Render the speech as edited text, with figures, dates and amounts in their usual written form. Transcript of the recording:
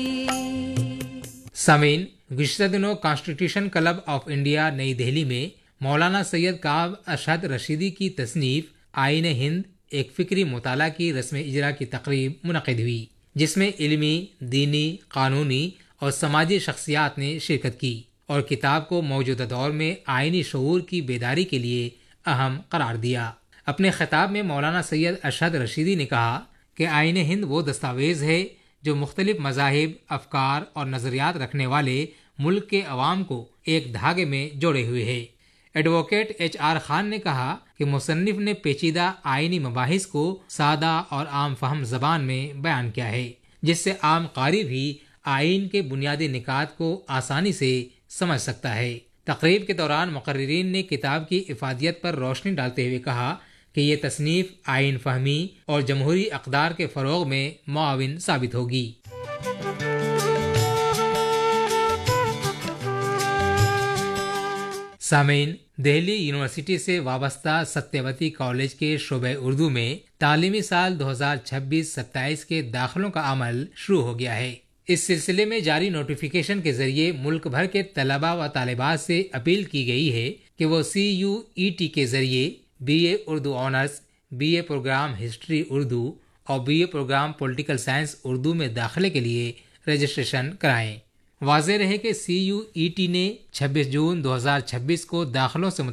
سامعین، گزشتہ دنوں کانسٹیٹیوشن کلب آف انڈیا نئی دہلی میں مولانا سید کعب ارشد رشیدی کی تصنیف آئین ہند ایک فکری مطالعہ کی رسم اجرا کی تقریب منعقد ہوئی، جس میں علمی، دینی، قانونی اور سماجی شخصیات نے شرکت کی اور کتاب کو موجودہ دور میں آئینی شعور کی بیداری کے لیے اہم قرار دیا۔ اپنے خطاب میں مولانا سید ارشد رشیدی نے کہا کہ آئین ہند وہ دستاویز ہے جو مختلف مذاہب، افکار اور نظریات رکھنے والے ملک کے عوام کو ایک دھاگے میں جوڑے ہوئے ہے۔ ایڈوکیٹ ایچ آر خان نے کہا کہ مصنف نے پیچیدہ آئینی مباحث کو سادہ اور عام فہم زبان میں بیان کیا ہے، جس سے عام قاری بھی آئین کے بنیادی نکات کو آسانی سے سمجھ سکتا ہے۔ تقریب کے دوران مقررین نے کتاب کی افادیت پر روشنی ڈالتے ہوئے کہا کہ یہ تصنیف آئین فہمی اور جمہوری اقدار کے فروغ میں معاون ثابت ہوگی۔ سامعین، دہلی یونیورسٹی سے وابستہ ستیوتی کالج کے شعبہ اردو میں تعلیمی سال 2026-27 کے داخلوں کا عمل شروع ہو گیا ہے۔ اس سلسلے میں جاری نوٹیفیکیشن کے ذریعے ملک بھر کے طلباء و طالبات سے اپیل کی گئی ہے کہ وہ CUET کے ذریعے BA Urdu honours, BA programme history Urdu اور BA programme political science Urdu میں داخلے کے لیے رجسٹریشن کرائیں۔ واضح رہے کہ CUET نے 26 جون 2026 کو داخلوں سے